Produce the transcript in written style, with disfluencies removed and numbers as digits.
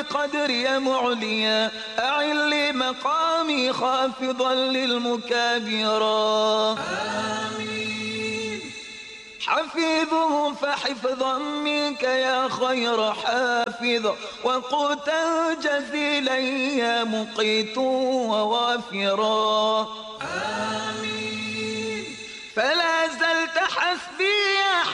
قدري معليا أعل لي مقامي خافضا للمكابرا حفيظه فحفظا منك يا خير حافظ وقوتا جزيلا يا مقيت ووافرا فلا زلت حسبي يا